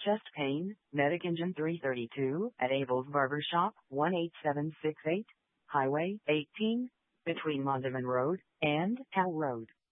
Chest pain, Medic Engine 332, at Abel's Barber Shop, 18768, Highway 18, between Mondamin Road and Cal Road.